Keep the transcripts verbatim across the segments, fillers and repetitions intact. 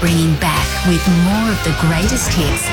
bringing back with more of the greatest hits.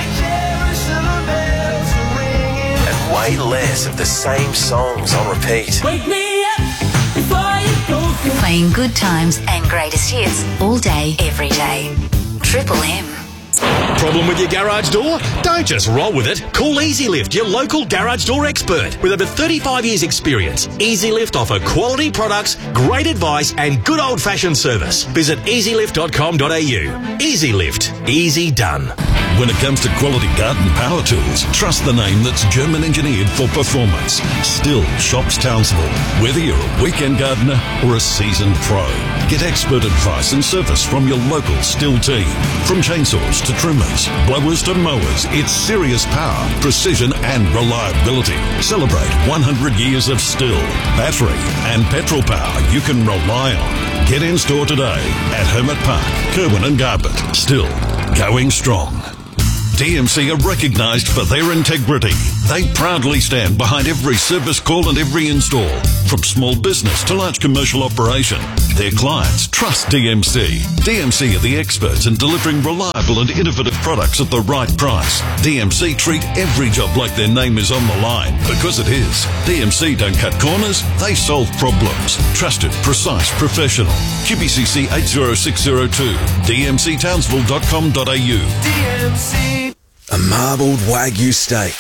And way less of the same songs on repeat. Wake me up before you go. Playing good times and greatest hits all day, every day. Triple M. Problem with your garage door? Don't just roll with it. Call EasyLift, your local garage door expert. With over thirty-five years experience, EasyLift offer quality products, great advice and good old-fashioned service. Visit easy lift dot com dot a u. EasyLift. Easy done. When it comes to quality garden power tools, trust the name that's German engineered for performance. Still Shops Townsville. Whether you're a weekend gardener or a seasoned pro, get expert advice and service from your local Still team. From chainsaws to trimmers, blowers to mowers, it's serious power, precision and reliability. Celebrate one hundred years of Still, battery and petrol power you can rely on. Get in store today at Hermit Park, Kerwin and Garbutt. Still going strong. D M C are recognised for their integrity. They proudly stand behind every service call and every install. From small business to large commercial operation, their clients trust D M C. D M C are the experts in delivering reliable and innovative products at the right price. D M C treat every job like their name is on the line, because it is. D M C don't cut corners, they solve problems. Trusted, precise, professional. Q B C C eight zero six zero two, d m c townsville dot com dot a u. D M C. A marbled Wagyu steak.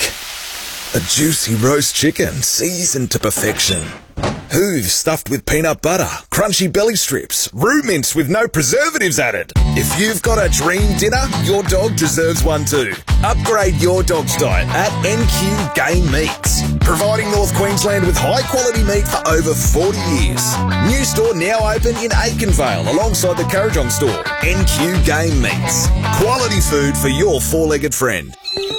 A juicy roast chicken seasoned to perfection. Hooves stuffed with peanut butter, crunchy belly strips, roux mince with no preservatives added. If you've got a dream dinner, your dog deserves one too. Upgrade your dog's diet at N Q Game Meats, providing North Queensland with high quality meat for over forty years. New store now open in Aikenvale alongside the Currajong store. N Q Game Meats. Quality food for your four-legged friend.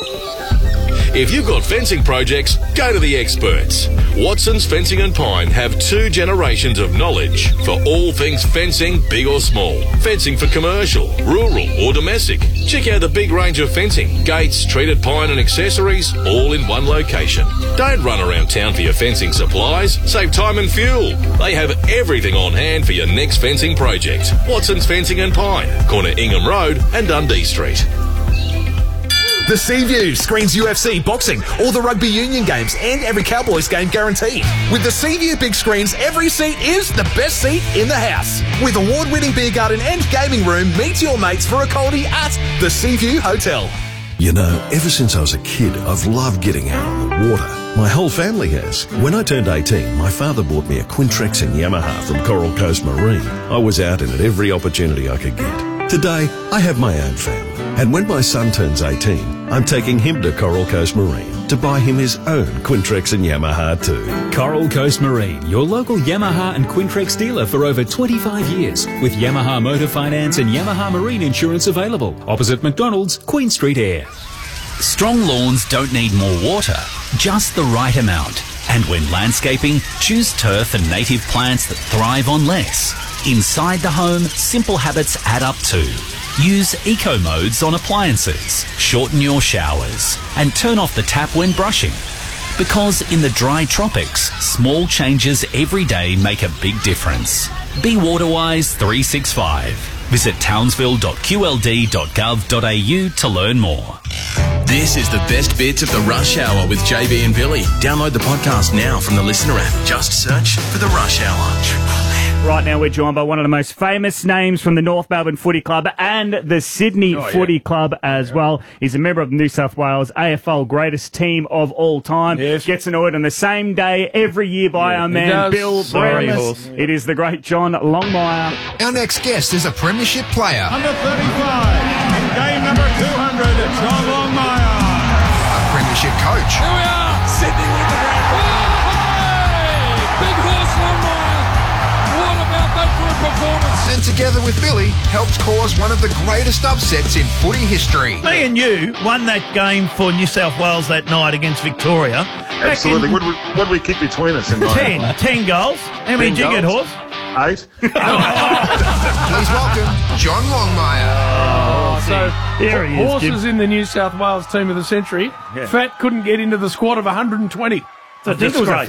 If you've got fencing projects, go to the experts. Watson's Fencing and Pine have two generations of knowledge for all things fencing, big or small. Fencing for commercial, rural or domestic. Check out the big range of fencing, gates, treated pine and accessories, all in one location. Don't run around town for your fencing supplies. Save time and fuel. They have everything on hand for your next fencing project. Watson's Fencing and Pine, corner Ingham Road and Dundee Street. The Seaview screens U F C, boxing, all the rugby union games and every Cowboys game guaranteed. With the Seaview big screens, every seat is the best seat in the house. With award-winning beer garden and gaming room, meet your mates for a coldie at the Seaview Hotel. You know, ever since I was a kid, I've loved getting out on the water. My whole family has. When I turned eighteen, my father bought me a Quintrex and Yamaha from Coral Coast Marine. I was out in it every opportunity I could get. Today, I have my own family. And when my son turns eighteen, I'm taking him to Coral Coast Marine to buy him his own Quintrex and Yamaha too. Coral Coast Marine, your local Yamaha and Quintrex dealer for over twenty-five years, with Yamaha Motor Finance and Yamaha Marine Insurance available. Opposite McDonald's, Queen Street Air. Strong lawns don't need more water, just the right amount. And when landscaping, choose turf and native plants that thrive on less. Inside the home, simple habits add up too. Use eco modes on appliances, shorten your showers, and turn off the tap when brushing. Because in the dry tropics, small changes every day make a big difference. Be Waterwise three sixty-five. Visit townsville dot q l d dot gov dot a u to learn more. This is the best bits of the Rush Hour with J B and Billy. Download the podcast now from the Listener app. Just search for the Rush Hour. Right now we're joined by one of the most famous names from the North Melbourne Footy Club and the Sydney oh, Footy yeah. Club as yeah. well. He's a member of the New South Wales A F L greatest team of all time. Yes. Gets annoyed on the same day every year by yeah, our man Bill Brownless. It is the great John Longmire. Our next guest is a premiership player. Under thirty-five, in game number two hundred, John Longmire. A premiership coach. Here we are, Sydney with the grand final. Hey, big horse Longmire. What about that for a performance? And together with Billy, helped cause one of the greatest upsets in footy history. Me and you won that game for New South Wales that night against Victoria. Absolutely. What did we, what did we kick between us? In ten. Ten goals. How many did you get, Horse? Eight. Please welcome John Longmire. Oh, so here he is. Horses in the New South Wales team of the century. Yeah. Fat couldn't get into the squad of one hundred twenty. It's a disgrace.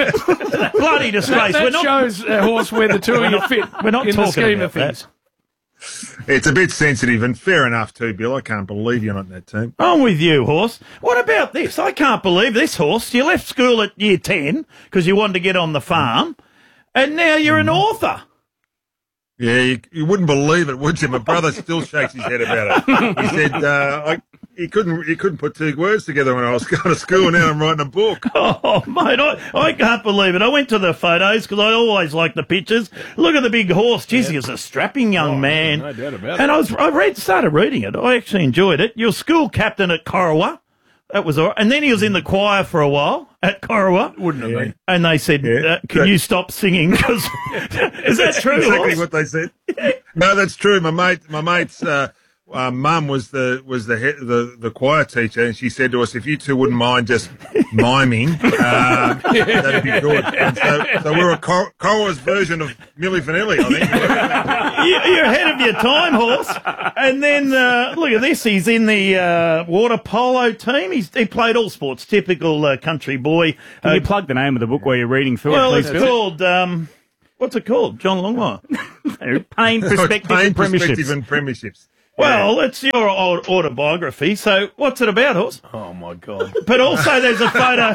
Bloody disgrace. That, that we're not, shows, uh, Horse, where the two of you fit we're not in talking the scheme about of things. That. It's a bit sensitive, and fair enough too, Bill. I can't believe you're not in that team. I'm with you, Horse. What about this? I can't believe this, Horse. You left school at year ten because you wanted to get on the farm, and now you're an author. Yeah, you, you wouldn't believe it, would you? My brother still shakes his head about it. He said uh, I, he couldn't he couldn't put two words together when I was going to school, and now I'm writing a book. Oh, mate, I, I can't believe it. I went to the photos because I always like the pictures. Look at the big horse. Jeez, yeah. He was a strapping young oh, man. No doubt about and it. I was I read started reading it. I actually enjoyed it. You're school captain at Corowa. That was all right. And then he was in the choir for a while at Corowa. Wouldn't have been. And they said, Yeah. uh, can That- you stop singing? Cause is that true? Exactly Horse? what they said. No, that's true. My mate, my mate's uh, uh, mum was the was the, head, the the choir teacher, and she said to us, "If you two wouldn't mind just miming, uh, that'd be good." And so, so we're a Cor- Corowa's version of Milli Vanilli, I think. You- You're ahead of your time, Horse. And then uh, look at this. He's in the uh, water polo team. He's, he played all sports. Typical uh, country boy. Can Uh, you plug the name of the book while you're reading through well, it, it's please, Phil? called. Um, what's it called? John Longmire. Pain, Perspective, Pain, and Perspective Premierships. and Premierships. Well, it's your au- autobiography. So, what's it about, Horse? Oh, my God. But also, there's a photo.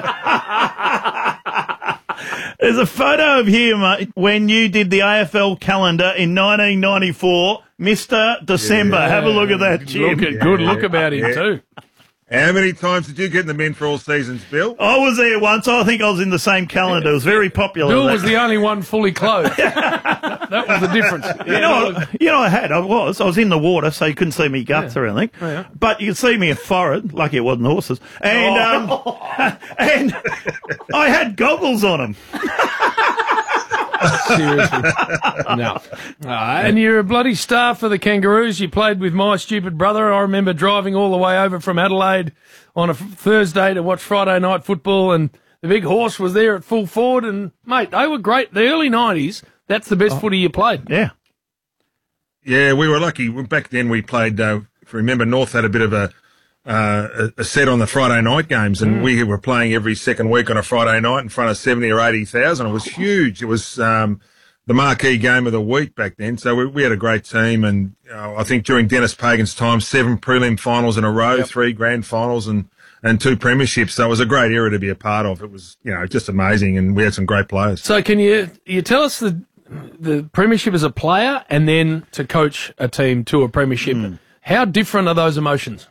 There's a photo of you, mate, when you did the A F L calendar in nineteen ninety-four, Mister December. Yeah. Have a look at that, Jim. Look at, good look about him, Yeah. too. How many times did you get in the men for all seasons, Bill? I was there once. I think I was in the same calendar. It was very popular. Bill that- was the only one fully clothed. That was the difference. You know, you know, I had. I was. I was in the water, so you couldn't see me guts or anything. Oh, yeah. But you could see me forehead. Lucky it wasn't horses. And Oh. um, and I had goggles on them. Seriously. No. Uh, and you're a bloody star for the Kangaroos. You played with my stupid brother. I remember driving all the way over from Adelaide on a f- Thursday to watch Friday night football, and the big horse was there at full forward. And, mate, they were great. The early nineties, that's the best oh. footy you played. Yeah. Yeah, we were lucky. Back then we played, uh, if you remember, North had a bit of a uh, a set on the Friday night games, and mm. we were playing every second week on a Friday night in front of seventy or eighty thousand. It was huge. It was um, the marquee game of the week back then. So we, we had a great team, and uh, I think during Dennis Pagan's time, seven prelim finals in a row, yep. three grand finals, and, and two premierships. So it was a great era to be a part of. It was, you know, just amazing, and we had some great players. So can you you tell us the the premiership as a player, and then to coach a team to a premiership? Mm. How different are those emotions?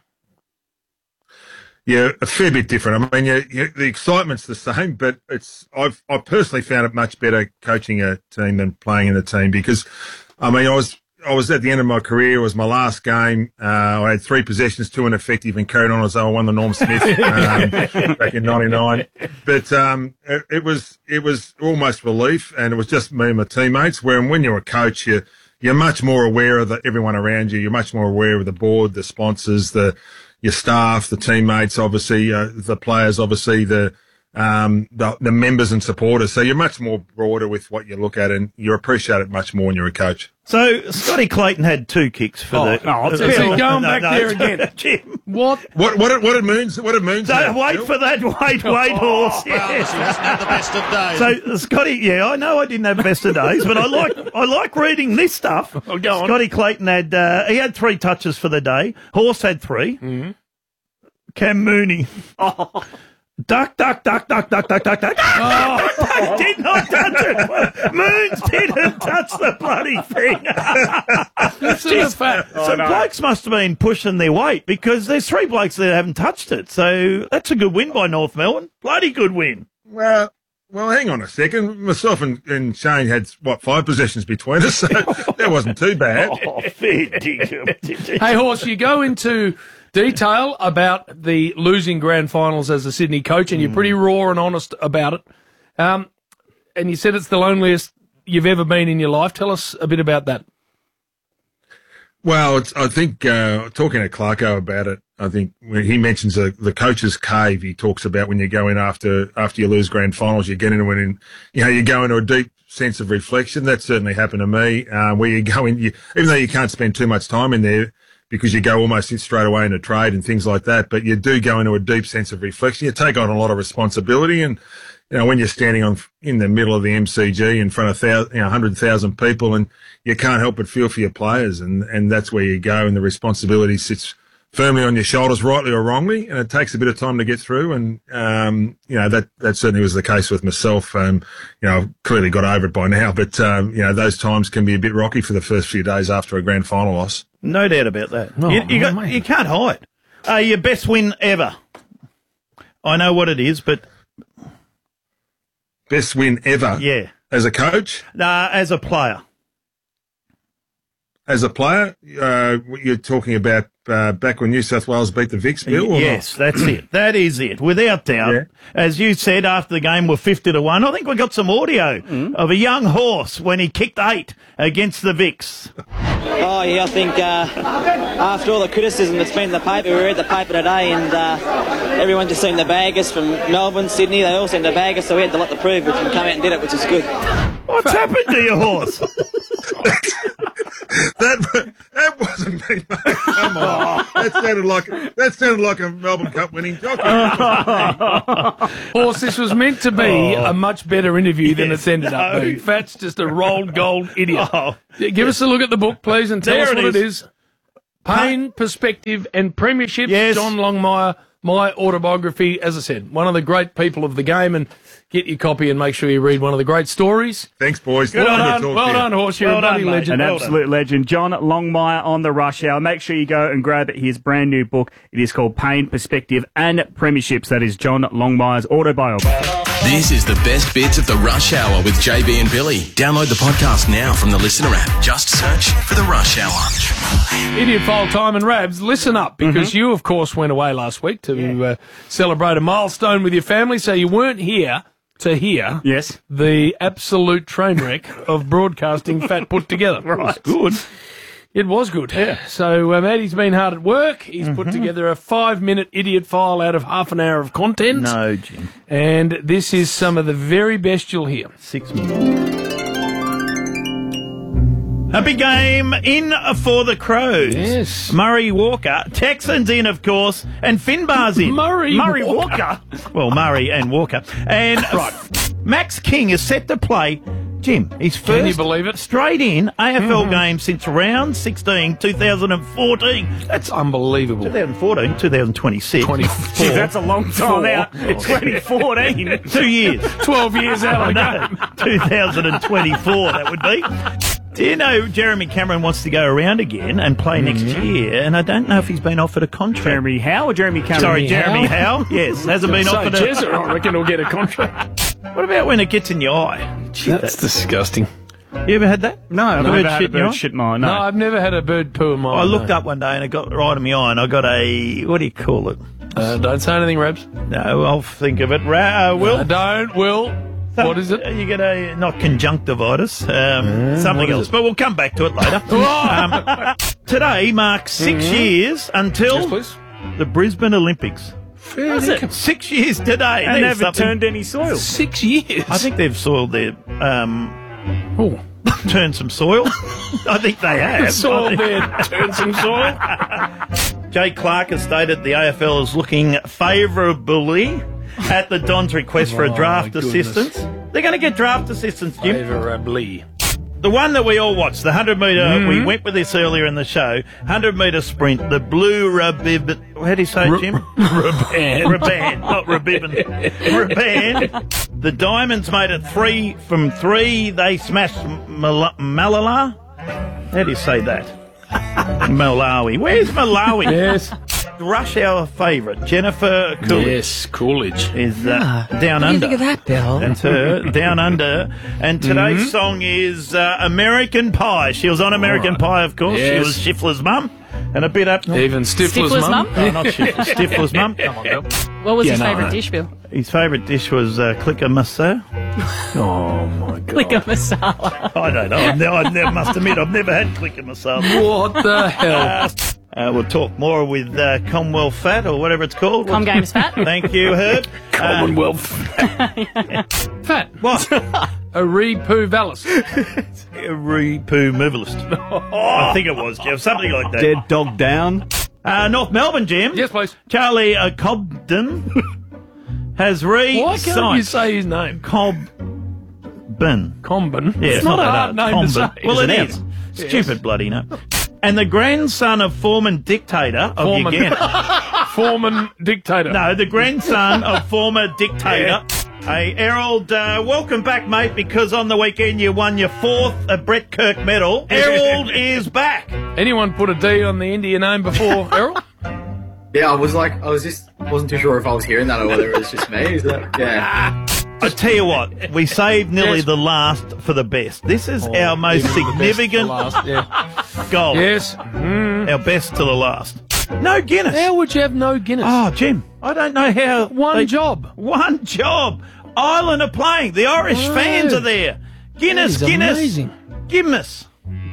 Yeah, a fair bit different. I mean, you, you, the excitement's the same, but it's I've I personally found it much better coaching a team than playing in the team because, I mean, I was I was at the end of my career. It was my last game. Uh, I had three possessions, two ineffective, and carried on as though I won the Norm Smith um, back in ninety-nine. But um, it, it was it was almost relief, and it was just me and my teammates. Where when you're a coach, you you're much more aware of the, everyone around you. You're much more aware of the board, the sponsors, the your staff, the teammates, obviously, uh, the players, obviously, the, um, the the members and supporters. So you're much more broader with what you look at, and you appreciate it much more when you're a coach. So Scotty Clayton had two kicks for oh, the. No, it's, it's going no, back no, there again. Jim. What? What? What? What it means? What it means? So now, wait Bill? for that. Wait, wait, oh, horse. Well, Yes. he hasn't had the best of days. So Scotty, yeah, I know I didn't have best of days, but I like I like reading this stuff. Oh, go on. Scotty Clayton had uh, he had three touches for the day. Horse had three. Mm-hmm. Cam Mooney. Oh. Duck, duck, duck, duck, duck, duck, duck, duck. Oh. Duck did not touch it. Moons didn't touch the bloody thing. Jeez, oh, some no. blokes must have been pushing their weight because there's three blokes that haven't touched it. So that's a good win by North Melbourne. Bloody good win. Well, well, hang on a second. Myself and, and Shane had, what, five possessions between us, so that wasn't too bad. Oh, fair dinkum. Hey, Horse, you go into detail about the losing grand finals as a Sydney coach, and you're pretty raw and honest about it. Um, and you said it's the loneliest you've ever been in your life. Tell us a bit about that. Well, it's, I think uh, talking to Clarko about it, I think when he mentions the, the coach's cave, he talks about when you go in after after you lose grand finals, you get into it, and you know you go into a deep sense of reflection. That certainly happened to me, uh, where you go in, you, even though you can't spend too much time in there because you go almost in straight away into trade and things like that. But you do go into a deep sense of reflection. You take on a lot of responsibility, and you know when you're standing on in the middle of the M C G in front of thousand, you know, hundred thousand people, and you can't help but feel for your players, and and that's where you go, and the responsibility sits firmly on your shoulders, rightly or wrongly, and it takes a bit of time to get through. And um, you know that that certainly was the case with myself. Um, you know, I've clearly got over it by now, but um, you know those times can be a bit rocky for the first few days after a grand final loss. No doubt about that. Oh, you, you, got, mate. you can't hide. Uh, your best win ever. I know what it is, but Best win ever. yeah, As a coach, uh, as a player. as a player, uh, you're talking about uh, back when New South Wales beat the Vicks, Bill? Or Yes, not? that's it. That is it, without doubt. Yeah. As you said after the game, we're fifty to one. I think we got some audio Mm. of a young horse when he kicked eight against the Vicks. Oh, yeah, I think uh, after all the criticism that's been in the paper, we read the paper today and uh, everyone just seemed to bag us from Melbourne, Sydney. They all seemed to bag us, so we had a lot to prove, which we come out and did it, which is good. What's happened to your horse? that that wasn't me, mate. Come on, that sounded like that sounded like a Melbourne Cup winning jockey. Horse, this was meant to be Oh. a much better interview than Yes, it's ended up no. being. Fat's just a rolled gold idiot. Oh. Give us a look at the book, please, and tell There us it what is. it is. Pain, Perspective, and Premierships. Yes. John Longmire, my autobiography. As I said, one of the great people of the game, and get your copy and make sure you read one of the great stories. Thanks, boys. Well Lovely to done, talk well to you. done, Horse. You're Well a bloody done, mate. legend. An Well absolute legend. John Longmire on the Rush Hour. Make sure you go and grab his brand new book. It is called Pain, Perspective, and Premierships. That is John Longmire's autobiography. This is the best bits of the Rush Hour with J B and Billy. Download the podcast now from the Listener app. Just search for the Rush Hour. Idiot File Time and Rabs, listen up, because Mm-hmm. you, of course, went away last week to uh, celebrate a milestone with your family, so you weren't here to hear Yes. the absolute train wreck of broadcasting Fat put together. Right. Good. It was good. Yeah. So um, Eddie's been hard at work. He's put Mm-hmm. together a five-minute idiot file out of half an hour of content. No, Jim. And this is some of the very best you'll hear. Six minutes. A big game in for the Crows. Yes. Murray Walker. Texans in, of course. And Finbar's in. Murray Murray Walker. Walker. Well, Murray and Walker. And Right. Max King is set to play, Jim, his first Can you believe it? straight in A F L game since round sixteen, two thousand fourteen. That's unbelievable. twenty fourteen, twenty twenty-six. twenty-four. Gee, that's a long time out. It's twenty fourteen. Two years. twelve years out of the I game. know. twenty twenty-four, that would be. Do you know Jeremy Cameron wants to go around again and play next year? And I don't know if he's been offered a contract. Jeremy Howe or Jeremy Cameron? Sorry, Jeremy Howe. Yes, hasn't been So offered a... Jezza, I reckon, will get a contract. What about when it gets in your eye? Gee, That's disgusting. You ever had that? No, I've A never bird had a shit in your bird eye? shit in my eye. No, No. I've never had a bird poo in my eye. I looked no. up one day and it got right in my eye and I got a... What do you call it? Uh, don't say anything, Rabs. No, I'll think of it. Ra- uh, Will? Uh, don't, Will. Some- What is it? You get a, not conjunctivitis, um, something what is else. it? But we'll come back to it later. um, today marks six years until Yes, please. the Brisbane Olympics. Is it? Six years today. And There's never something- turned any soil. Six years. I think they've soiled their, um, Oh. turned some soil. I think they have. Soil there, turn some soil. Jay Clark has stated the A F L is looking favourably at the Don's request for a Oh, draft my goodness. assistance. They're going to get draft assistance, Jim. Favourably. The one that we all watched, the one hundred metre, Mm-hmm. we went with this earlier in the show, one hundred metre sprint, the blue ribbon, how do you say it, Jim? Raban. Raban, not ribbon. Raban. The Diamonds made it three from three. They smashed Mal- Malala. How do you say that? Malawi. Where's Malawi? Yes. Rush Hour favourite, Jennifer Coolidge. Yes, Coolidge. Is uh, Down What do you Under. think of that, Bill? That's her, Down Under. And today's Mm-hmm. song is uh, American Pie. She was on American Pie, of course. Yes. She was Schiffler's mum. And a bit up. Even Stifler's, Stifler's mum. mum? No, not Schiffler, Stifler's mum. Come on, Bill. What was Yeah, his no, favourite no. dish, Bill? His favourite dish was uh, clicker masala. Oh, my God. Clicker masala. I don't know. I've never, I never must admit, I've never had clicker masala. What the hell? Uh, we'll talk more with uh, Commonwealth Fat or whatever it's called. Com Games Fat. Thank you, Herb. Commonwealth. Fat. What? Aripu Vallis. Aripu Movalist. I think it was, Jeff. Something like that. Dead dog down. Uh, North Melbourne, Jim. Yes, please. Charlie uh, Cobden has re-signed. Why can't you say his name? Cobden. Comben. Yeah, it's not a hard name to say. Well, it It's is. an Yes. Stupid bloody name. And the grandson of former dictator of Foreman. Uganda. Foreman dictator. No, the grandson of former dictator. Hey, Errol, uh, welcome back, mate, because on the weekend you won your fourth uh, Brett Kirk medal. Errol is back. Anyone put a D on the India name before, Errol? Yeah, I was like, I was just, wasn't too sure if I was hearing that or whether it was just me. Is that, yeah. I tell you what, we saved nearly Yes. the last for the best. This is Oh, our most even the best significant to last, yeah. goal. Yes. Mm. Our best to the last. No Guinness. How would you have no Guinness? Oh, Jim, I don't know how. One they- job. One job. Ireland are playing. The Irish Oh. fans are there. Guinness, That is Guinness. amazing. Guinness.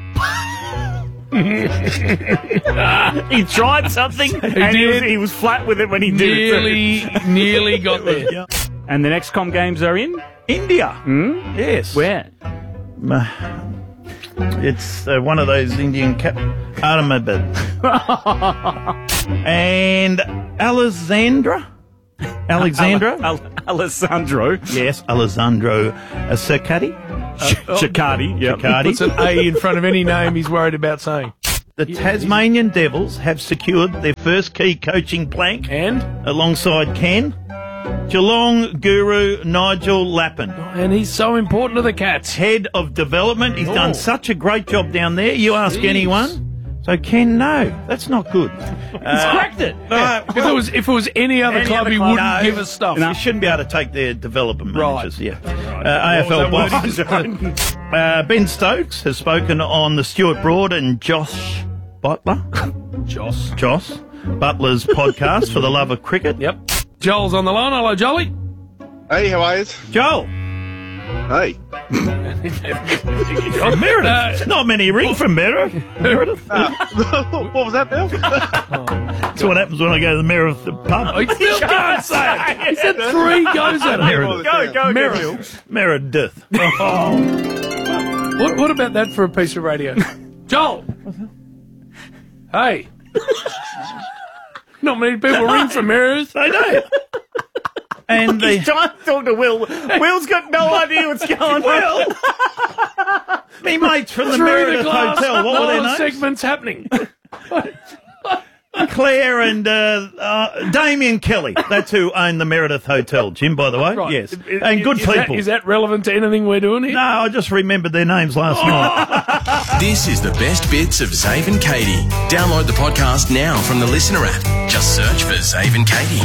He tried something and he was, did. he was flat with it when he did Nearly, it. nearly got there. Yeah. And the next com games are in? India. Hmm? Yes. Where? It's uh, one of those Indian cap. Ahmedabad. And Alexandra. Alexandra. Al- Al- Alessandro. Yes, Alessandro uh, Circati. Chiccardi. Yep. Chiccardi. Puts an A in front of any name he's worried about saying. The Tasmanian Devils have secured their first key coaching plank, And? alongside Ken, Geelong guru Nigel Lappin, And he's so important to the Cats. head of development. He's Oh. done such a great job down there. You ask Jeez. anyone. So Ken, no, that's not good. He's cracked it. No, If it was if it was any other Any club, other he club, wouldn't no. give us stuff. You shouldn't be able to take their development Right. managers. Yeah. Uh, A F L What was boss. that word you just- uh, Ben Stokes has spoken on the Stuart Broad and Josh Butler. Joss. Joss Butler's podcast For the Love of Cricket. Yep. Joel's on the line. Hello, Jolly. Hey, how are you? Joel. Hey. Oh, Meredith. Not many ring from Meredith. Meredith. what was that, Bill? That's what happens when I go to the Meredith pub. He still can't say it. He said three goes at it. Meredith. Go, go, Meredith. Meredith. What, what about that for a piece of radio? Joel. Hey. Not many people ring from Meredith. I know. And He's the trying to talk to Will. Will's got no idea what's going Will. on. me mates from the Through Meredith the glass, Hotel. What were their no names? segment's happening. Claire and uh, uh, Damien Kelly. That's who own the Meredith Hotel, Jim, by the way. Right. Yes. Is- And good is people. That, is that relevant to anything we're doing here? No, I just remembered their names last night. This is the best bits of Zave and Katie. Download the podcast now from the Listener app. Just search for Zave and Katie.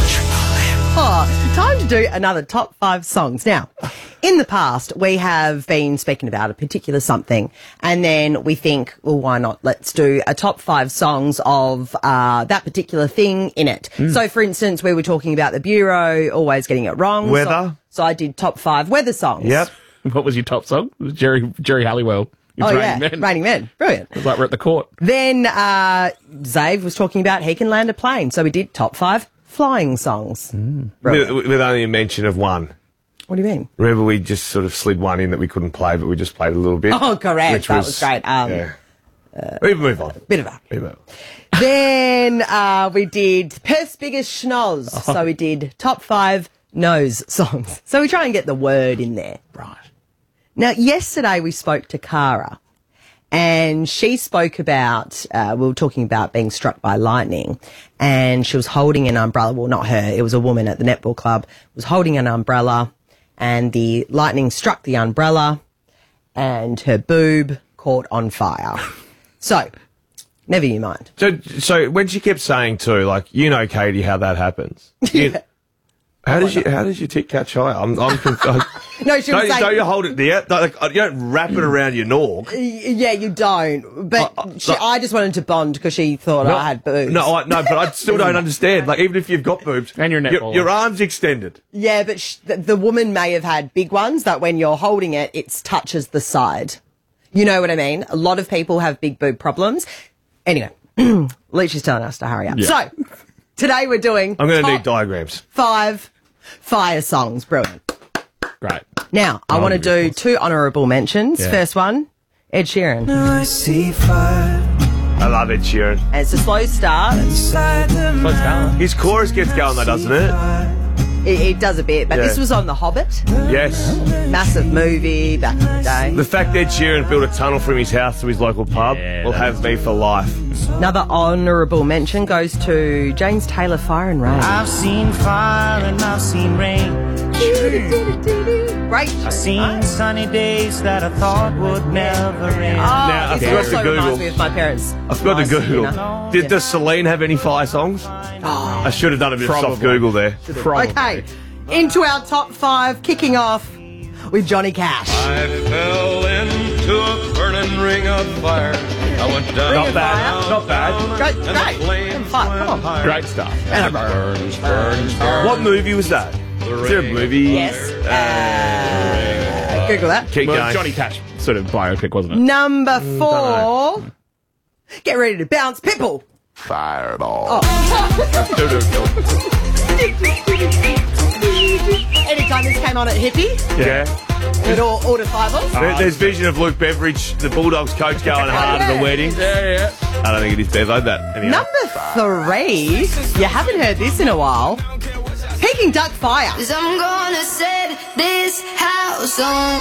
Oh, time to do another top five songs. Now, in the past, we have been speaking about a particular something, and then we think, well, why not? Let's do a top five songs of uh, that particular thing in it. Hmm. So, for instance, we were talking about the Bureau always getting it wrong. Weather. So, so I did top five weather songs. Yep. What was your top song? It was Jerry Jerry Halliwell. Oh, Raining yeah. Men. Raining Men. Brilliant. It was like we're at the court. Then uh, Zave was talking about he can land a plane. So we did top five flying songs. With, with only a mention of one. What do you mean? Remember, we just sort of slid one in that we couldn't play, but we just played a little bit. Oh, correct. which That was great. Um, yeah. we move on. Bit of a. We move on. Then uh, we did Perth's Biggest Schnoz. Oh. So we did top five nose songs. So we try and get the word in there. Right. Now, yesterday we spoke to Cara, and she spoke about, uh, we were talking about being struck by lightning, and she was holding an umbrella. Well, not her, it was a woman at the netball club, was holding an umbrella, and the lightning struck the umbrella, and her boob caught on fire. So, never you mind. So, so when she kept saying too, like, you know, Katie, how that happens. You- How does you how does your tit catch fire? I'm I'm confused. No, she was don't, you- saying- don't you hold it there? Don't, like, you don't wrap it around your nork. Y- Yeah, you don't. But she, no. I just wanted to bond because she thought No, I had boobs. No, I, no, but I still don't understand. Like, even if you've got boobs and your, your, your arms extended. Yeah, but sh- the, the woman may have had big ones that when you're holding it, it touches the side. You know what I mean? A lot of people have big boob problems. Anyway, Leach is telling us to hurry up. Yeah. So, today we're doing I'm going to top need diagrams. five fire songs. Brilliant. Great. Now, I Oh, want to do two honourable mentions. Yeah. First one, Ed Sheeran. I see fire. I love Ed Sheeran. And it's a slow start. His chorus gets going though, doesn't it? It, it does a bit, but Yeah. this was on The Hobbit. Yes. Massive movie back in the day. The fact that Ed Sheeran built a tunnel from his house to his local pub will have me for life. Another honourable mention goes to James Taylor, Fire and Rain. I've seen fire and I've seen rain. Great. I've seen sunny days that I thought would never end. Oh, Now, I this forgot also to Google. reminds me of my parents. I forgot Nice to Google. dinner. Did does Celine have any fire songs? I should have done a bit of soft Probably. Google there. Okay, into our top five, kicking off with Johnny Cash. I fell into a burning ring of fire. I went down. Not bad. Not bad. Great, great. Five, come on. Great stuff. And it burns, burns, burns. What movie was that? Is there a movie? Yes. Uh, Google that. Keep well, going. Johnny Cash sort of biopic, wasn't it? Number Mm, four. Get ready to bounce, Pitbull. Fireball. Anytime this came on at Hippie, Yeah. we'd all order five of There- There's vision of Luke Beveridge, the Bulldogs coach, going hard at the wedding. Yeah, yeah. I don't think it is Bevo, but anyhow. Number three. You haven't heard this in a while. Peking Duck Fire. I'm gonna set this house on.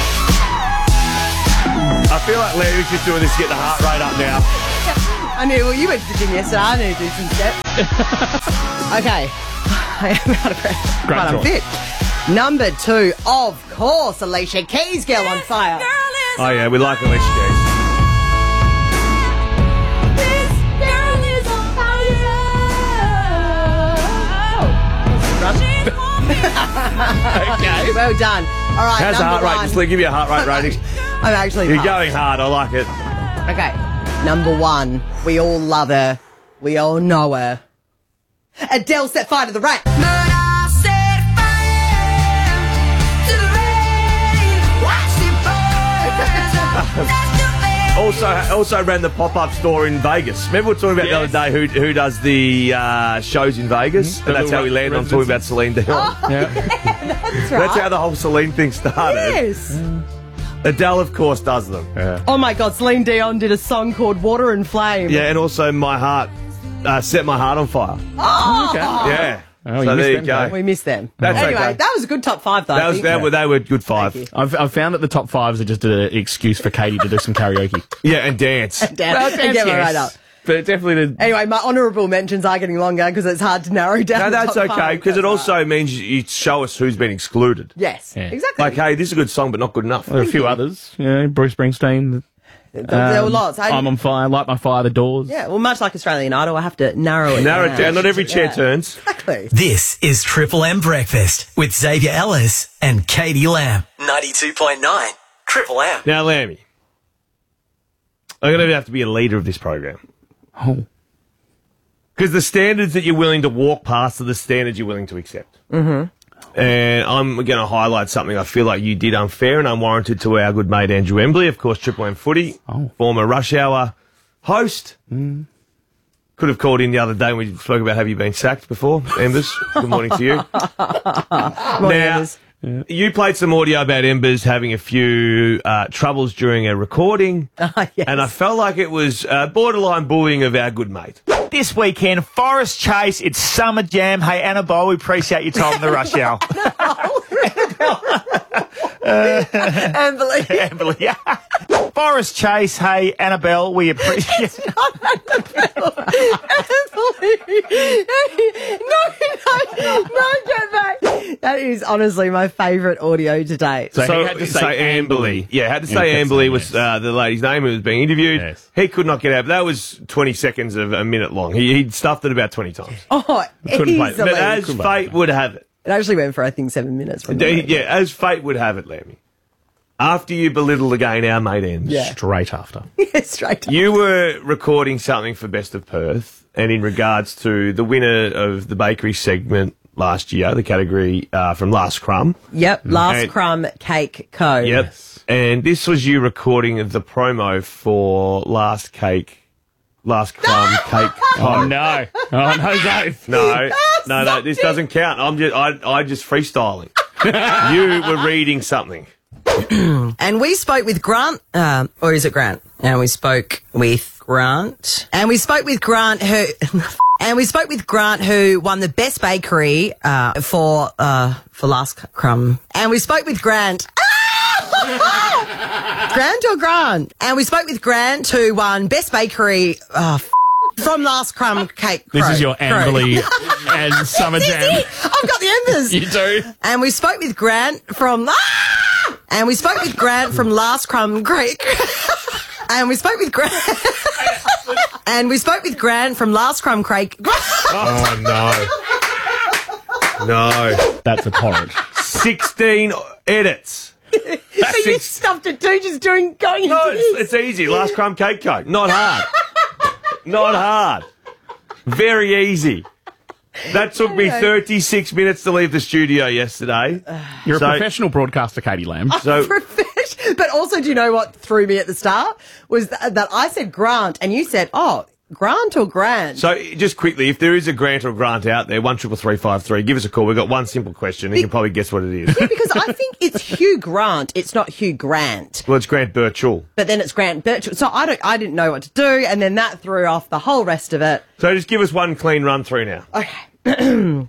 I feel like Larry's just doing this to get the heart rate up now. I knew, well, you went to the gym yesterday. I need to do some steps. Okay. I am out of breath. Great But I'm choice. fit. Number two, of course, Alicia Keys, Girl on Fire. Oh, yeah, we like Alicia Keys. Okay. Well done. All right, How's the number heart rate? one. Just like, give you a heart rate rating. I'm actually You're pumped. going hard. I like it. Okay. Number one, we all love her. We all know her. Adele set fire to the rat. Also, also ran the pop-up store in Vegas. Remember we were talking about Yes. the other day who who does the uh, shows in Vegas, The and that's little how we landed on talking about Celine Dion. Oh, Yeah. That's right. That's how the whole Celine thing started. Yes. Adele, of course, does them. Yeah. Oh my God, Celine Dion did a song called Water and Flame. Yeah, and also My Heart, uh, Set My Heart on Fire. Oh, Okay. Yeah. Oh, so you missed there you them, go. though. we missed them. That's anyway, okay. that was a good top five, though. That I was, think. they, were, they were good five. I've, I've found that the top fives are just an excuse for Katie to do some karaoke. Yeah, and dance. Dan, Well, and dance, get me yes. right up. But definitely the... Anyway, my honourable mentions are getting longer because it's hard to narrow down. No, the that's top okay, five. because it also means you show us who's been excluded. Yes, Yeah. exactly. Like, hey, this is a good song, but not good enough. There are a few others. Yeah, Bruce Springsteen. there, there were um, lots. I- I'm on fire, light my fire, the doors. yeah, well, much like Australian Idol, I have to narrow it Narrow down. it down. Not every chair Yeah. turns. Exactly. This is Triple M Breakfast with Xavier Ellis and Katie Lamb. ninety-two point nine Triple M. Now, Lammy, I'm going to have to be a leader of this program. Oh. Because the standards that you're willing to walk past are the standards you're willing to accept. Mm-hmm. And I'm going to highlight something I feel like you did unfair and unwarranted to our good mate Andrew Embley, of course, Triple M Footy, Oh. former Rush Hour host. Mm. Could have called in the other day when we spoke about have you been sacked before, Embers. Good morning to you. Morning, now, Embers. you played some audio about Embers having a few uh, troubles during a recording, Ah, yes. and I felt like it was uh, borderline bullying of our good mate. This weekend, Forest Chase, it's Summer Jam. Hey, Annabelle, we appreciate your time in the rush hour. Amberley. Amberley, yeah. Forest Chase, hey, Annabelle, we appreciate no, no, no, get back. That is honestly my favourite audio to date. So, he had to say Amberley. Yeah, had to Yeah, say that's Amberley it, was yes. uh, the lady's name who was being interviewed. Yes. He could not get out. That was twenty seconds of a minute long. He, he'd stuffed it about twenty times. Oh, Couldn't play it. easily. But as fate would have it, It actually went for, I think, seven minutes. From D- the yeah, as fate would have it, Lammy. After you belittled again our mate Ends, Yeah. Straight after. Yeah, straight up. you were recording something for Best of Perth, and in regards to the winner of the bakery segment last year, the category uh, from Last Crumb. Yep, Last And- Crumb Cake Co. Yep. And this was you recording of the promo for Last Cake, Last Crumb Cake Co. Oh, no. Oh, no, Dave. No, no, no, this doesn't count. I'm just, I, I just freestyling. You were reading something. And we spoke with Grant, uh, or is it Grant? And we spoke with Grant. And we spoke with Grant who... And we spoke with Grant, who won the best bakery uh, for uh, for Last Crumb. And we spoke with Grant. Ah! Grant or Grant? And we spoke with Grant, who won best bakery uh, f- from Last Crumb Cake. This Crow. is your Amberley and Summer This is Jam. it. I've got the embers. You do. And we spoke with Grant from. Ah! And we spoke with Grant from Last Crumb Creek. And we spoke with Grant. And we spoke with Grant from Last Crumb Creek. Oh, no. No. That's abhorrent. sixteen edits. So you stuffed it too, just doing, going No, into it's, it's easy. Last Crumb Cake Code. Not hard. Not hard. Very easy. That took me thirty-six minutes to leave the studio yesterday. You're So- a professional broadcaster, Katie Lamb. So, But also, do you know what threw me at the start? Was that, that I said Grant and you said, oh, Grant or Grant? so just quickly, if there is a grant or grant out there, one triple three five three, give us a call. We've got one simple question. You can probably guess what it is. Yeah, because I think it's Hugh Grant. It's not Hugh Grant. Well, it's Grant Birchall. But then it's Grant Birchall. So I don't, I didn't know what to do, and then that threw off the whole rest of it. So just give us one clean run through now. Okay.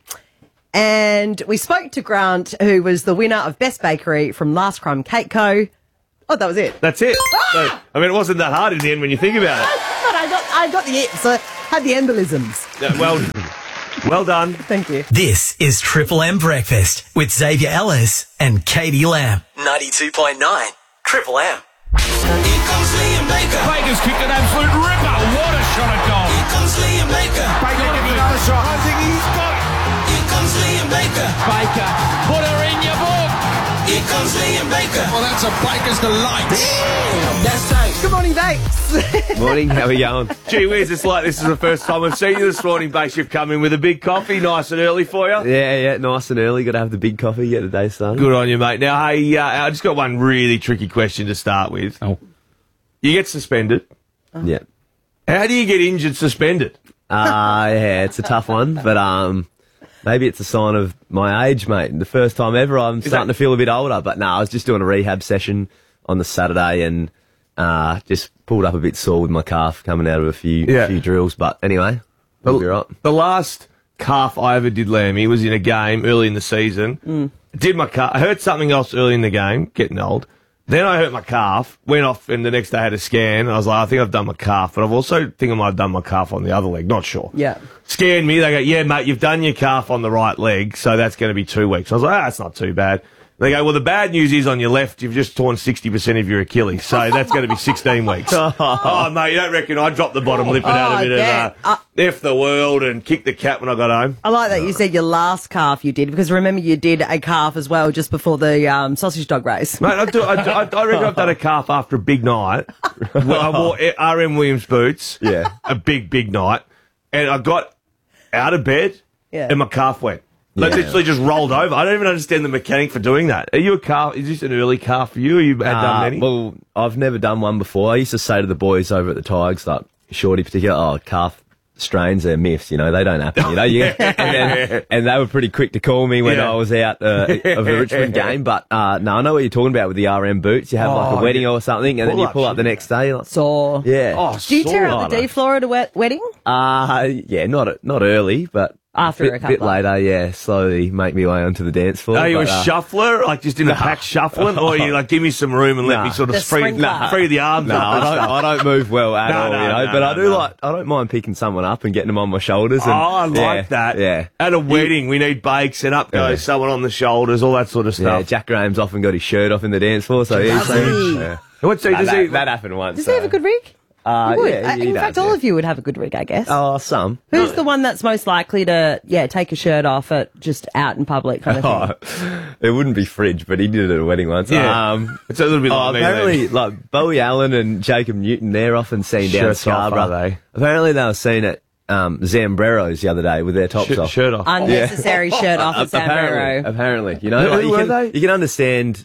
And we spoke to Grant, who was the winner of Best Bakery from Last Crumb Cake Co. Oh, that was it. That's it. So, I mean, it wasn't that hard in the end when you think about it. But I got, I got the it, so I had the embolisms. Yeah, well, well done. Thank you. This is Triple M Breakfast with Xavier Ellis and Katie Lamb. ninety-two point nine Triple M. Here comes Liam Baker. Baker's kicked an absolute ripper. What a shot at goal. Here comes Liam Baker. Baker gives another shot. I think he's got it. Here comes Liam Baker. Baker, put her in your book. Here comes Liam Baker. Well, that's a Baker's delight. That's right. Good morning, Bakes. Morning, how are we going? Gee whiz, it's like this is the first time we've seen you this morning, Bakes. You've come in with a big coffee, nice and early for you. Yeah, yeah, nice and early. Got to have the big coffee, get the day started. Good on you, mate. Now, hey, uh, I just got one really tricky question to start with. Oh. You get suspended. Yeah. How do you get injured suspended? Uh, yeah, it's a tough one, but um, maybe it's a sign of my age, mate. The first time ever, I'm starting to feel a bit older. But no, I was just doing a rehab session on the Saturday and uh, just pulled up a bit sore with my calf coming out of a few Yeah. few drills. But anyway, The, we'll be right. the last calf I ever did, Lammy, was in a game early in the season. Mm. Did my calf. I heard something else early in the game, getting old. Then I hurt my calf, went off, and the next day I had a scan. And I was like, I think I've done my calf, but I've also think I might have done my calf on the other leg. Not sure. Yeah. Scanned me. They go, yeah, mate, you've done your calf on the right leg, so that's going to be two weeks. I was like, ah, that's not too bad. They go, well, the bad news is on your left, you've just torn sixty percent of your Achilles, so that's going to be sixteen weeks. Oh, mate, you don't reckon I dropped the bottom lip and had a Oh, bit yeah. of uh, F the world and kicked the cat when I got home. I like that you said your last calf you did, because remember you did a calf as well just before the um, sausage dog race. Mate, I, do, I, I, I reckon I've done a calf after a big night. Well, I wore R M Williams boots. Yeah. A big, big night. And I got out of bed Yeah. and my calf went. Like, Yeah. literally just rolled over. I don't even understand the mechanic for doing that. Are you a calf? Is this an early calf for you? Or you had done Uh, many? well, I've never done one before. I used to say to the boys over at the Tigers, like Shorty particular, oh, calf strains are myths, you know, they don't happen, you know. You, and, then, and they were pretty quick to call me when Yeah. I was out uh, of a Richmond game. But uh, no, I know what you're talking about with the R M boots. You have like Oh, a wedding yeah. or something, and then you Pull-up pull up shit. the next day. Like, So, yeah. Oh, do you tear sore. out the D floor at a wet wedding? Uh, yeah, not not early, but After bit, a couple bit later, yeah, slowly make me way onto the dance floor. Are you a but, uh, shuffler, like just in a pack shuffling, or are you like, give me some room and let Nah. me sort of The free, sprinkler. free the arms No, up I and don't. stuff? I don't move well at No, all, no, you know. no, but no, I do no. like. I don't mind picking someone up and getting them on my shoulders. And, Oh, I like yeah, that. Yeah. At a wedding, we need bakes and up goes Yeah. someone on the shoulders, all that sort of Yeah, stuff. Jack Graham's often got his shirt off in the dance floor, so he's he? yeah. What's he, Nah, does that, he, that happened once. Does so. he have a good rig? Uh, He would. yeah, Uh, he in does, fact, yeah. all of you would have a good rig, I guess. Oh, some. Who's the one that's most likely to, yeah, take a shirt off at just out in public kind of thing? Oh, it wouldn't be Fridge, but he did it at a wedding once. Yeah. Um, It's a little bit oh, like me, apparently, like Bowie Allen and Jacob Newton, they're often seen down Shirts off, Scarborough. are they? Apparently, they were seen at um, Zambreros the other day with their tops Sh- off. shirt off. Unnecessary shirt off at apparently, Zambaro. apparently, you know, Who- like who you, were can, they? you can understand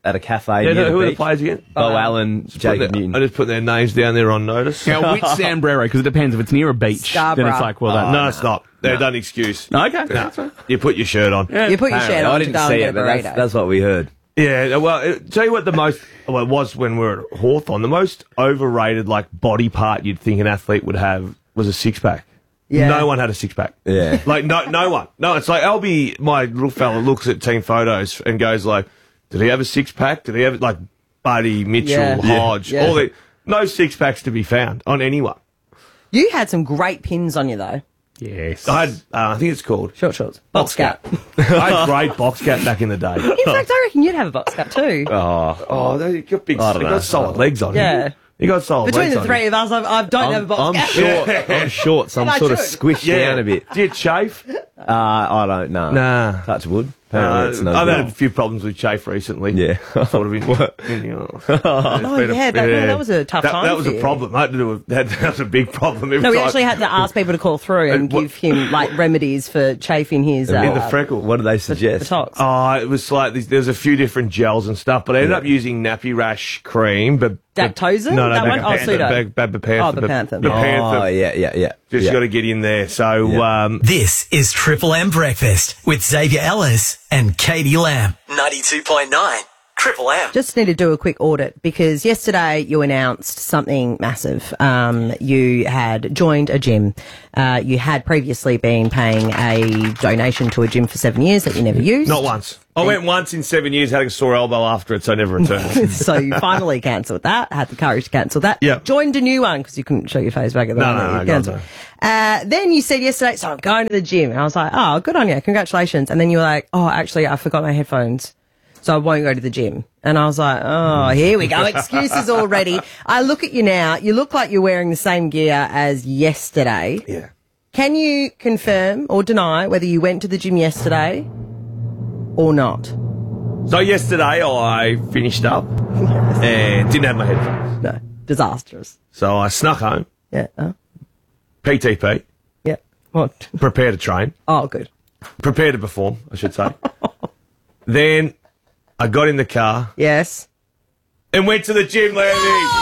at a cafe Yeah, near no, the who are the beach. players again? Bo Allen, Just put Jacob their- Newton. I just put their names down there on notice. Now, which Sambrero? Because it depends. If it's near a beach, then it's like, well, that, Oh, no, it's not. They No. don't excuse. Okay. No. You put your shirt on. You put your shirt on I to didn't go and see get it, a but that's, burrito. that's what we heard. Yeah, well, it, tell you what the most, well, it was when we were at Hawthorn, the most overrated, like, body part you'd think an athlete would have was a six-pack. Yeah. No one had a six-pack. Yeah. Like, no no one. No, it's like, Albie, my little fella, looks at team photos and goes like, did he have a six-pack? Did he have, like, Buddy, Mitchell, Yeah. Hodge, Yeah. all the, no six-packs to be found on anyone. You had some great pins on you, though. Yes. I had, uh, I think it's called Short shorts. Box cap. I had great box cap back in the day. In fact, I reckon you'd have a box cap too. Oh, oh, they got big, I don't they know. got solid legs on Yeah. him. You got solid Between legs the on three him. of us, I've, I don't have a box I'm cap. short. I'm short, so And I'm I sort of should. squished Yeah. down a bit. Do you chafe? Uh, I don't know. Nah. Touch wood. Apparently Uh, it's no I've good. had a few problems with chafe recently. Yeah. Sort of in, in, you know, it's Oh, been a- yeah, that- that was a tough that, time That was for a you. problem. I had to do a, that, that was a big problem. Every No, we time. actually had to ask people to call through and, And what- give him like remedies for chafing his uh, in the freckle. What do they suggest? botox. Oh, it was like there's, there's a few different gels and stuff, but I ended up using Nappy Rash cream. But Dactosa? No, no, That one? Oh, Pseudo. Bab- Bab- Oh, Bepanthen. Bepanthen. Oh, yeah, yeah, yeah. Just yeah. got to get in there. So, um, This is Triple M Breakfast with Xavier Ellis and Katie Lamb. ninety-two point nine Triple M. Just need to do a quick audit because yesterday you announced something massive. Um, you had joined a gym. Uh, you had previously been paying a donation to a gym for seven years that you never used. not once. I went once in seven years, had a sore elbow after it, so I never returned. So you finally cancelled that, had the courage to cancel that. Yeah. Joined a new one because you couldn't show your face back at the No, moment. no, no, You God, cancelled. Uh, then you said yesterday, so I'm going to the gym. And I was like, oh, good on you. Congratulations. And then you were like, oh, actually, I forgot my headphones. So I won't go to the gym. And I was like, oh, here we go. Excuses already. I look at you now. You look like you're wearing the same gear as yesterday. Yeah. Can you confirm or deny whether you went to the gym yesterday or not? So yesterday I finished up and didn't have my headphones. No. Disastrous. So I snuck home, Yeah. Oh, P T P, yeah. What? prepare to train, Oh, good. prepare to perform, I should say. Then I got in the car Yes. and went to the gym, Landy.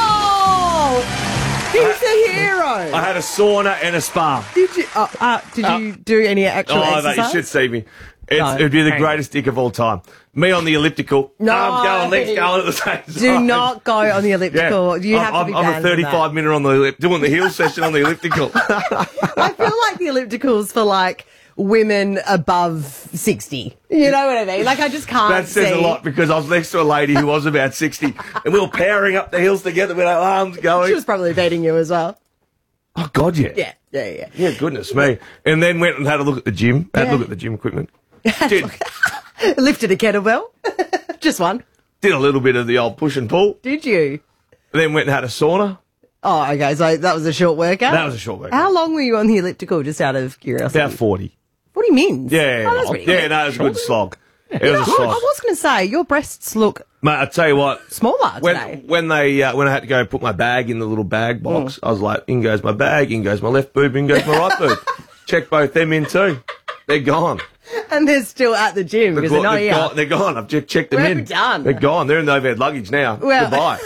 Oh, he's a hero. I had a sauna and a spa. Did you? Uh, uh, did you do any actual Oh, exercise? mate, you should see me. It's, No. it'd be the Hang greatest dick of all time. Me on the elliptical. No. Arms going, legs going at the same time. Do not go on the elliptical. You have I'm, to be I'm, I'm a banned from thirty-five minute on the ellip- doing the heel session on the elliptical. that. I feel like the elliptical's for like women above sixty. You know what I mean? Like I just can't. That says see. a lot because I was next to a lady who was about sixty and we were powering up the hills together with our arms going. She was probably beating you as well. Oh, God, yeah. Yeah, yeah, yeah. Yeah, goodness me. And then went and had a look at the gym, had a Yeah. look at the gym equipment. Did, Lifted a kettlebell. Just one. did a little bit of the old push and pull. Did you? Then went and had a sauna. Oh, okay. So that was a short workout. That was a short workout. How long were you on the elliptical? Just out of curiosity. About forty. Forty mins. Yeah, Oh, that's pretty yeah, good. no, it was a good slog. It You know, was a I slog. was going to say your breasts look Mate, I tell you what. smaller When today. when they uh, when I had to go put my bag in the little bag box, I was like, in goes my bag, in goes my left boob, in goes my right boob. Check both them in too. They're gone. And they're still at the gym because they're not they're, here. gone. They're gone. I've just checked them Well in. done. They're gone. They're in the overhead luggage now. Well- Goodbye.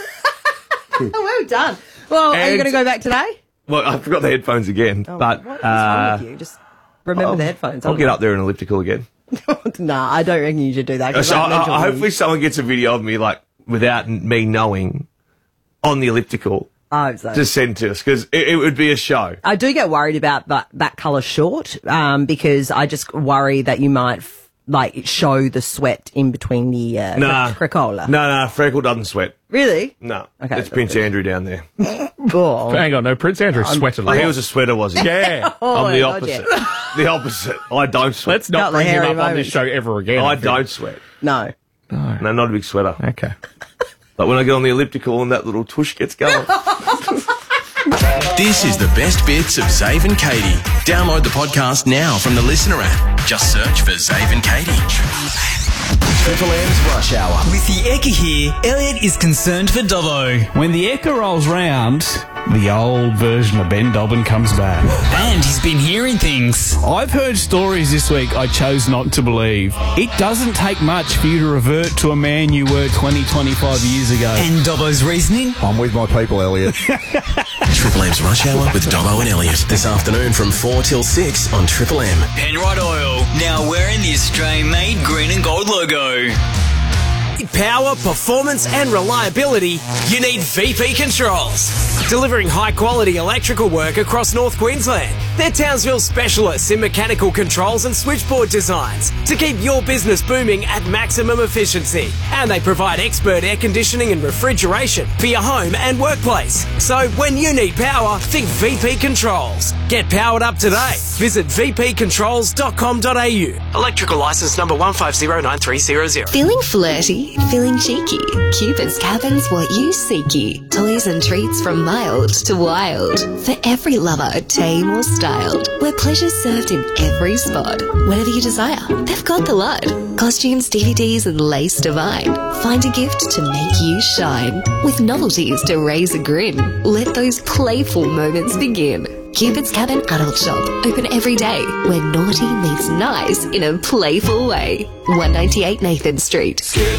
Oh, well done. Well, are you And- going to go back today? Well, I forgot the headphones again, Oh, but what is uh, wrong with you? Just remember I'll- the headphones. I'll get up there in elliptical again. Nah, I don't reckon you should do that. 'cause So I've I, mentioned I, you. hopefully, someone gets a video of me like without n- me knowing on the elliptical I hope so. to send to us because it, it would be a show. I do get worried about that, that colour short um, because I just worry that you might f- like show the sweat in between the uh, Nah, cre- crecola. No, no, Freckle doesn't sweat. Really? No, Okay, it's that's Prince Andrew down there. Oh. Hang on, no, Prince Andrew sweated a Oh, lot. he was a sweater, was he? Yeah. Oh, I'm the God, opposite. yeah. The opposite. I don't sweat. Let's not Got the bring him hairy up on this moments. show ever again. I feel. don't sweat. No. No, not a big sweater. Okay. But when I get on the elliptical and that little tush gets going. This is the best bits of Zave and Katie. Download the podcast now from the Listener app. Just search for Zave and Katie. Triple M's Rush Hour. With the Eka here, Elliot is concerned for Dobbo. When the Eka rolls round, The old version of Ben Dobbin comes back. And he's been hearing things. I've heard stories this week I chose not to believe. It doesn't take much for you to revert to a man you were twenty, twenty-five years ago. And Dobbo's reasoning? I'm with my people, Elliot. Triple M's Rush Hour with Dobbo and Elliot. This afternoon from four till six on Triple M. Penrite Oil, now wearing the Australian-made green and gold logo. Power, performance and reliability, you need V P Controls. Delivering high-quality electrical work across North Queensland. They're Townsville specialists in mechanical controls and switchboard designs to keep your business booming at maximum efficiency. And they provide expert air conditioning and refrigeration for your home and workplace. So when you need power, think V P Controls. Get powered up today. Visit v p controls dot com dot a u. Electrical licence number one five zero nine three zero zero. Feeling flirty? Feeling cheeky? Cupid's Cabin's what you seeky. Toys and treats from mild to wild. For every lover, tame or styled. Where pleasure's served in every spot. Whatever you desire, they've got the lot. Costumes, D V Ds and lace divine. Find a gift to make you shine. With novelties to raise a grin. Let those playful moments begin. Cupid's Cabin Adult Shop. Open every day. Where naughty meets nice in a playful way. one ninety-eight Nathan Street.